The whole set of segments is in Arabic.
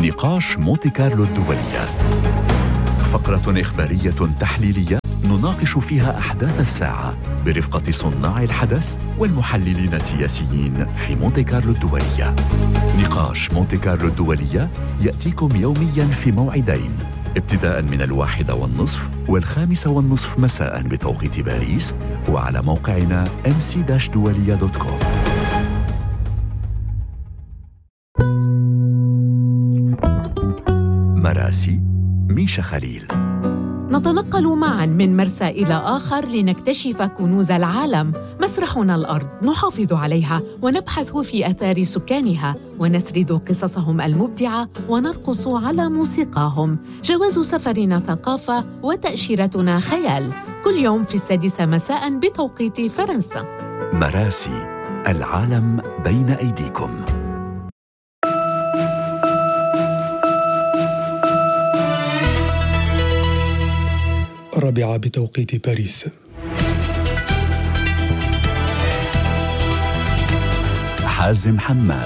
نقاش مونتي كارلو الدولية، فقرة إخبارية تحليلية نناقش فيها أحداث الساعة برفقة صناع الحدث والمحللين السياسيين في مونتي كارلو الدولية. نقاش مونتي كارلو الدولية يأتيكم يومياً في موعدين، ابتداءً من 1:30 و5:30 مساءً بتوقيت باريس، وعلى موقعنا mc-dualia.com. مراسي ميشا خليل. نتنقل معاً من مرسى إلى آخر لنكتشف كنوز العالم. مسرحنا الأرض نحافظ عليها ونبحث في آثار سكانها ونسرد قصصهم المبدعة ونرقص على موسيقاهم. جواز سفرنا ثقافة وتأشيرتنا خيال. كل يوم في 6 مساء بتوقيت فرنسا. مراسي، العالم بين أيديكم. 4 بتوقيت باريس. حازم حماد.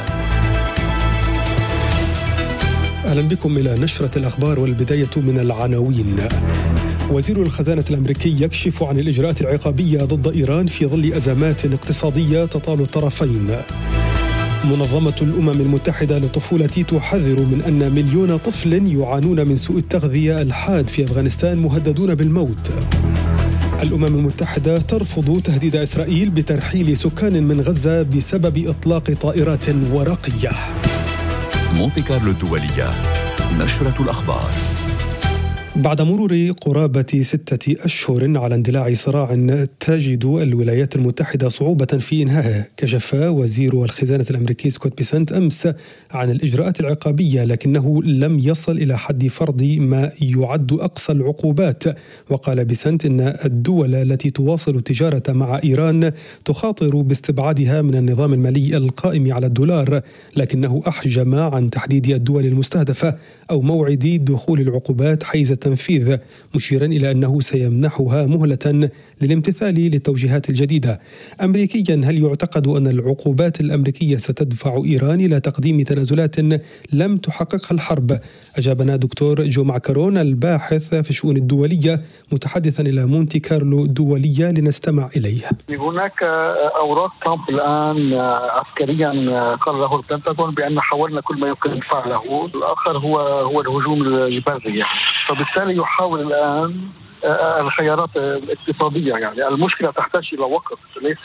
أهلا بكم إلى نشرة الأخبار، والبداية من العناوين. وزير الخزانة الأمريكي يكشف عن الإجراءات العقابية ضد إيران في ظل أزمات اقتصادية تطال الطرفين. منظمة الأمم المتحدة للطفولة تحذر من أن 1,000,000 طفل يعانون من سوء التغذية الحاد في أفغانستان مهددون بالموت. الأمم المتحدة ترفض تهديد إسرائيل بترحيل سكان من غزة بسبب إطلاق طائرات ورقية. مونتي كارلو الدولية، نشرة الأخبار. بعد مرور قرابة 6 أشهر على اندلاع صراع تجد الولايات المتحدة صعوبة في إنهائه، كشف وزير الخزانة الأمريكي سكوت بيسنت أمس عن الإجراءات العقابية، لكنه لم يصل إلى حد فرض ما يعد أقصى العقوبات. وقال بيسنت إن الدول التي تواصل التجارة مع إيران تخاطر باستبعادها من النظام المالي القائم على الدولار، لكنه أحجم عن تحديد الدول المستهدفة أو موعد دخول العقوبات حيز التنفيذ، مشيرا إلى أنه سيمنحها مهلة للامتثال للتوجيهات الجديدة. أمريكيا، هل يعتقد أن العقوبات الأمريكية ستدفع إيران إلى تقديم تنازلات لم تحققها الحرب؟ أجابنا دكتور جو معكرون، الباحث في الشؤون الدولية، متحدثا إلى مونتي كارلو الدولية، لنستمع إليه. هناك أوراق ترامب الآن عسكريا قرره البنتاغون بأن حاولنا كل ما يمكن فعله. الآخر هو الهجوم البري، فبالتالي يحاول الآن الخيارات الاقتصادية. يعني المشكلة تحتاج إلى وقت،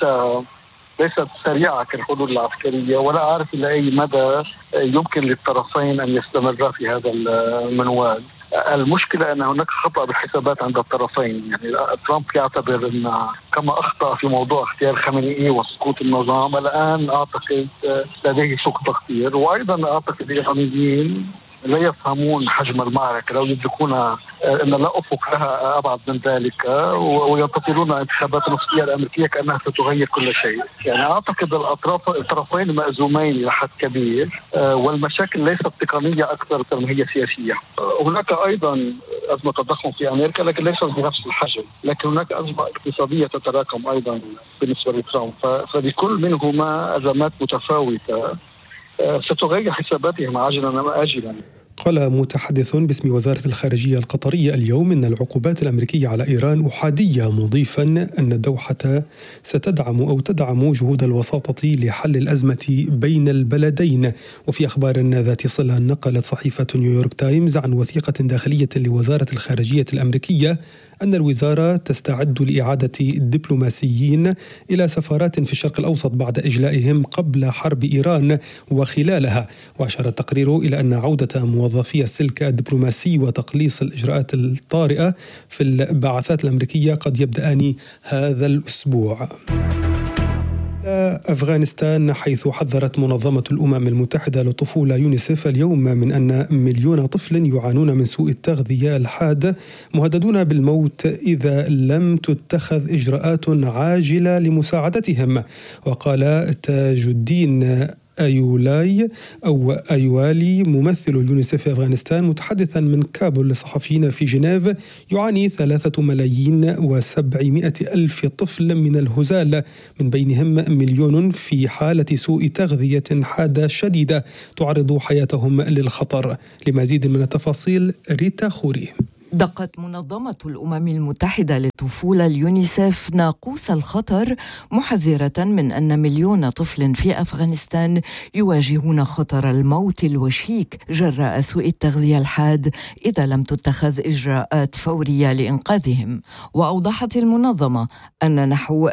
ليست سريعة كالحلول العسكرية، ولا أعرف إلى أي مدى يمكن للطرفين أن يستمرا في هذا المنوال. المشكلة أن هناك خطأ بالحسابات عند الطرفين. يعني ترامب يعتبر أن كما أخطأ في موضوع اختيار خامنئي وسقوط النظام، الآن أعتقد لديه سوء تقدير. وأيضا أعتقد الإيرانيين لا يفهمون حجم المعركة، لا يدركون أن لا أفق لها أبعد من ذلك، وينتظرون انتخابات النصفية الأمريكية كأنها ستغير كل شيء. يعني أعتقد الطرفين مأزومين إلى حد كبير، والمشاكل ليست تقنية أكثر ما هي سياسية. هناك أيضا أزمة التضخم في أمريكا، لكن ليست بنفس الحجم، لكن هناك أزمة اقتصادية تتراكم أيضا بالنسبة لترامب، فلكل منهما أزمات متفاوتة ستغير حساباتهم عاجلا أم آجلا. قال متحدث باسم وزارة الخارجية القطرية اليوم إن العقوبات الأمريكية على إيران أحادية، مضيفا أن الدوحة تدعم جهود الوساطة لحل الأزمة بين البلدين. وفي أخبار ذات صلة، نقلت صحيفة نيويورك تايمز عن وثيقة داخلية لوزارة الخارجية الأمريكية أن الوزارة تستعد لإعادة الدبلوماسيين إلى سفارات في الشرق الأوسط بعد إجلائهم قبل حرب إيران وخلالها. وأشار التقرير إلى أن عودة موظفي السلك الدبلوماسي وتقليص الإجراءات الطارئة في البعثات الأمريكية قد يبدأان هذا الأسبوع. أفغانستان، حيث حذرت منظمة الأمم المتحدة للطفولة يونيسف اليوم من أن 1,000,000 طفل يعانون من سوء التغذية الحاد مهددون بالموت إذا لم تتخذ إجراءات عاجلة لمساعدتهم. وقال تاج الدين أيوالي ممثل اليونيسف في أفغانستان متحدثا من كابول لصحفيين في جنيف يعاني 3,700,000 طفل من الهزال، من بينهم 1,000,000 في حالة سوء تغذية حادة شديدة تعرض حياتهم للخطر. لمزيد من التفاصيل ريتا خوري. دقت منظمة الأمم المتحدة للطفولة اليونيسف ناقوس الخطر، محذرة من أن 1,000,000 طفل في أفغانستان يواجهون خطر الموت الوشيك جراء سوء التغذية الحاد إذا لم تتخذ إجراءات فورية لإنقاذهم. وأوضحت المنظمة أن نحو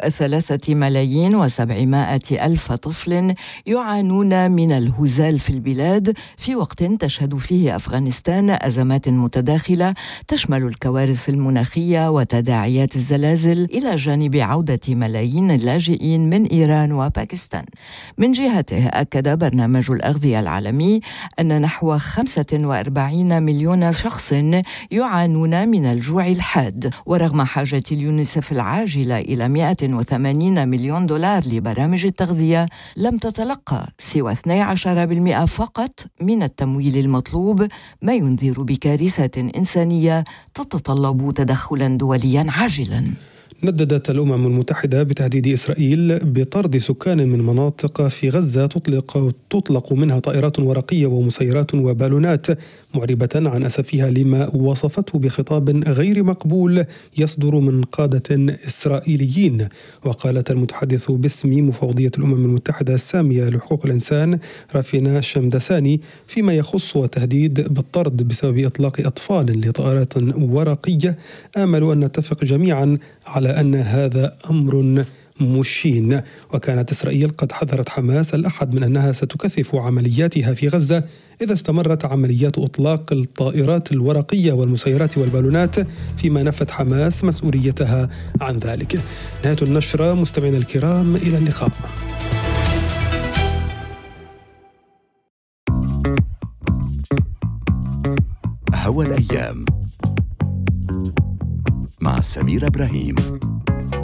3,700,000 طفل يعانون من الهزال في البلاد، في وقت تشهد فيه أفغانستان أزمات متداخلة تشمل الكوارث المناخية وتداعيات الزلازل، إلى جانب عودة ملايين اللاجئين من إيران وباكستان. من جهته أكد برنامج الأغذية العالمي أن نحو 45 مليون شخص يعانون من الجوع الحاد، ورغم حاجة اليونيسف العاجلة إلى 180 مليون دولار لبرامج التغذية، لم تتلقى سوى 12% فقط من التمويل المطلوب، ما ينذر بكارثة إنسانية تتطلب تدخلا دوليا عاجلا. نددت الأمم المتحدة بتهديد إسرائيل بطرد سكان من مناطق في غزة تطلق منها طائرات ورقية ومسيرات وبالونات، معربة عن أسفها لما وصفته بخطاب غير مقبول يصدر من قادة إسرائيليين. وقالت المتحدث باسم مفوضية الأمم المتحدة السامية لحقوق الإنسان رافينا شمدساني فيما يخص تهديد بالطرد بسبب إطلاق أطفال لطائرات ورقية: آمل أن نتفق جميعا على أن هذا أمر مشين. وكانت إسرائيل قد حذرت حماس الأحد من أنها ستكثف عملياتها في غزة إذا استمرت عمليات إطلاق الطائرات الورقية والمسيرات والبالونات، فيما نفت حماس مسؤوليتها عن ذلك. نهاية النشرة مستمعينا الكرام، إلى اللقاء. هوا الأيام مع سمير إبراهيم.